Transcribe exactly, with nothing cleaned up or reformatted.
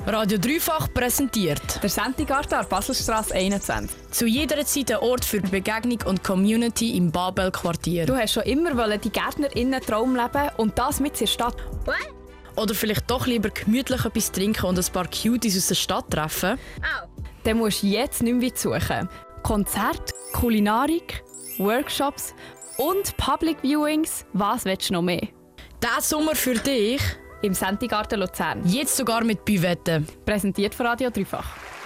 Radio Dreifach präsentiert der Sentigarten an der Baselstrasse einundzwanzig. zu jeder Zeit ein Ort für Begegnung und Community im Babel-Quartier. Du hast schon immer wollen die GärtnerInnen-Traum leben und das mit in der Stadt. Oder vielleicht doch lieber gemütlich etwas trinken und ein paar Cuties aus der Stadt treffen. Dann musst du jetzt nicht mehr weit suchen. Konzerte, Kulinarik, Workshops und Public Viewings. Was willst du noch mehr? Diesen Sommer für dich, Im Sentigarten Luzern. jetzt sogar mit Büvetten. Präsentiert von Radio Dreifach.